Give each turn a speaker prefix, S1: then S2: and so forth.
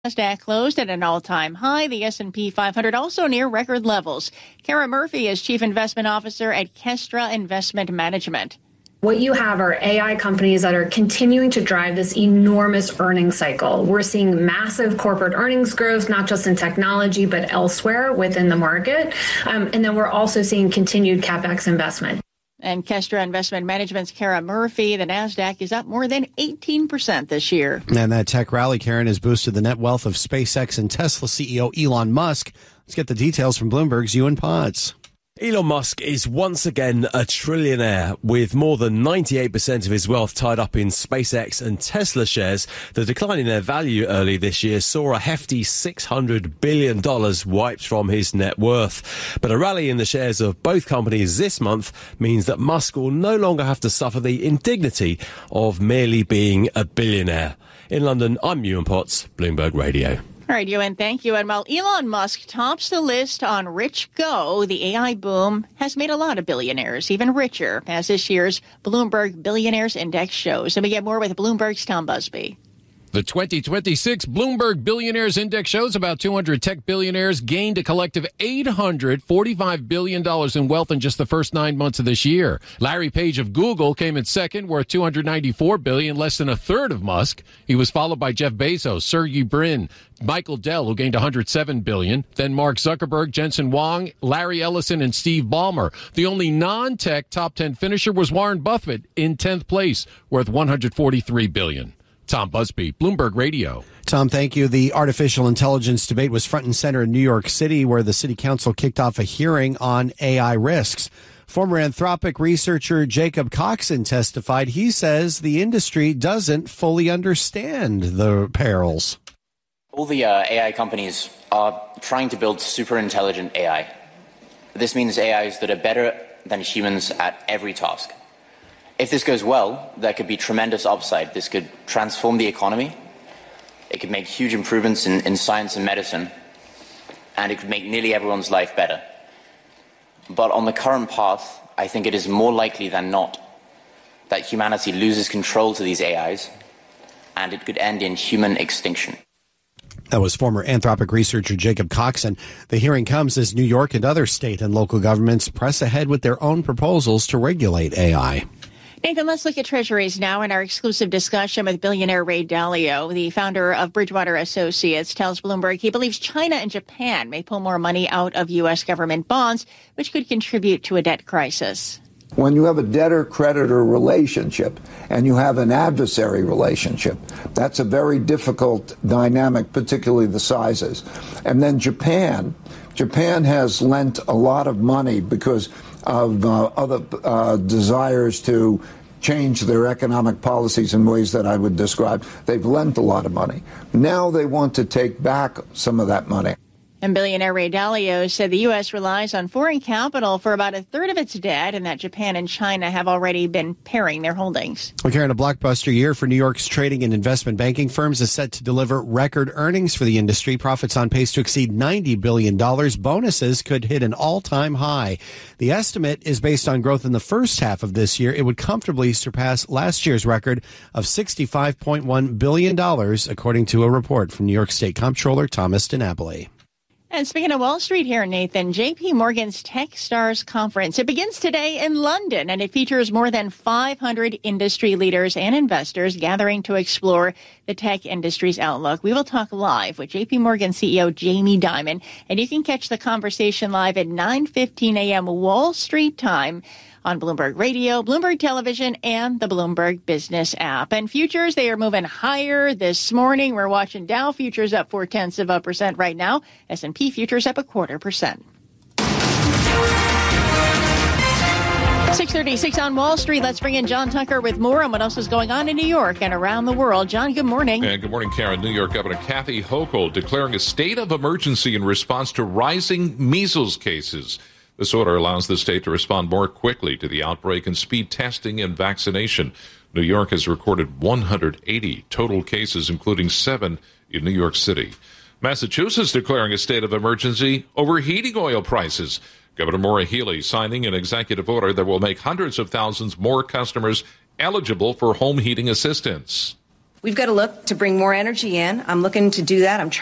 S1: NASDAQ closed at an all-time high. The S&P 500 also near record levels. Kara Murphy is Chief Investment Officer at Kestra Investment Management.
S2: What you have are AI companies that are continuing to drive this enormous earnings cycle. We're seeing massive corporate earnings growth, not just in technology, but elsewhere within the market. And then we're also seeing continued CapEx investment.
S1: And Kestra Investment Management's Kara Murphy, the NASDAQ is up more than 18% this year.
S3: And that tech rally, Karen, has boosted the net wealth of SpaceX and Tesla CEO Elon Musk. Let's get the details from Bloomberg's Ewan Potts.
S4: Elon Musk is once again a trillionaire with more than 98% of his wealth tied up in SpaceX and Tesla shares. The decline in their value early this year saw a hefty $600 billion wiped from his net worth. But a rally in the shares of both companies this month means that Musk will no longer have to suffer the indignity of merely being a billionaire. In London, I'm Ewan Potts, Bloomberg Radio.
S1: All right, Ewan, thank you. And while Elon Musk tops the list on Rich Go, the AI boom has made a lot of billionaires even richer, as this year's Bloomberg Billionaires Index shows. And we get more with Bloomberg's Tom Busby.
S5: The 2026 Bloomberg Billionaires Index shows about 200 tech billionaires gained a collective $845 billion in wealth in just the first 9 months of this year. Larry Page of Google came in second, worth $294 billion, less than a third of Musk. He was followed by Jeff Bezos, Sergey Brin, Michael Dell, who gained $107 billion, then Mark Zuckerberg, Jensen Huang, Larry Ellison, and Steve Ballmer. The only non-tech top 10 finisher was Warren Buffett in 10th place, worth $143 billion. Tom Busby, Bloomberg Radio.
S3: Tom, thank you. The artificial intelligence debate was front and center in New York City, where the city council kicked off a hearing on AI risks. Former Anthropic researcher Jacob Coxon testified. He says the industry doesn't fully understand the perils.
S6: All the AI companies are trying to build super intelligent AI. This means AIs that are better than humans at every task. If this goes well, there could be tremendous upside. This could transform the economy. It could make huge improvements in science and medicine. And it could make nearly everyone's life better. But on the current path, I think it is more likely than not that humanity loses control to these AIs, and it could end in human extinction.
S3: That was former Anthropic researcher Jacob Coxon. The hearing comes as New York and other state and local governments press ahead with their own proposals to regulate AI.
S1: Nathan, let's look at treasuries now in our exclusive discussion with billionaire Ray Dalio. The founder of Bridgewater Associates tells Bloomberg he believes China and Japan may pull more money out of U.S. government bonds, which could contribute to a debt crisis.
S7: When you have a debtor-creditor relationship and you have an adversary relationship, that's a very difficult dynamic, particularly the sizes. And then Japan has lent a lot of money because of other desires to change their economic policies in ways that I would describe. They've lent a lot of money. Now they want to take back some of that money.
S1: And billionaire Ray Dalio said the U.S. relies on foreign capital for about a third of its debt, and that Japan and China have already been paring their holdings.
S3: Well, Karen, a blockbuster year for New York's trading and investment banking firms is set to deliver record earnings for the industry. Profits on pace to exceed $90 billion. Bonuses could hit an all-time high. The estimate is based on growth in the first half of this year. It would comfortably surpass last year's record of $65.1 billion, according to a report from New York State Comptroller Thomas DiNapoli.
S1: And speaking of Wall Street here, Nathan, J.P. Morgan's Tech Stars Conference. It begins today in London, and it features more than 500 industry leaders and investors gathering to explore the tech industry's outlook. We will talk live with J.P. Morgan CEO Jamie Dimon, and you can catch the conversation live at 9:15 a.m. Wall Street time on Bloomberg Radio, Bloomberg Television, and the Bloomberg Business app. And futures, they are moving higher this morning. We're watching Dow futures up 0.4% right now. S&P futures up 0.25%. 6:36 on Wall Street. Let's bring in John Tucker with more on what else is going on in New York and around the world. John, good morning.
S8: And good morning, Karen. New York Governor Kathy Hochul declaring a state of emergency in response to rising measles cases. This order allows the state to respond more quickly to the outbreak and speed testing and vaccination. New York has recorded 180 total cases, including 7 in New York City. Massachusetts declaring a state of emergency over heating oil prices. Governor Maura Healey signing an executive order that will make hundreds of thousands more customers eligible for home heating assistance.
S9: We've got to look to bring more energy in. I'm looking to do that. I'm